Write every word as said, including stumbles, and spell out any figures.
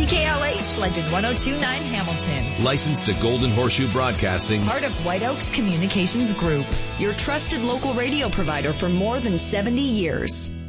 K K L H, Legend one oh two point nine Hamilton. Licensed to Golden Horseshoe Broadcasting. Part of White Oaks Communications Group. Your trusted local radio provider for more than seventy years.